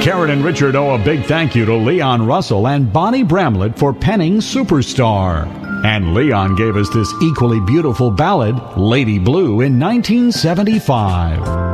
Karen and Richard owe a big thank you to Leon Russell and Bonnie Bramlett for penning Superstar. And Leon gave us this equally beautiful ballad, Lady Blue, in 1975.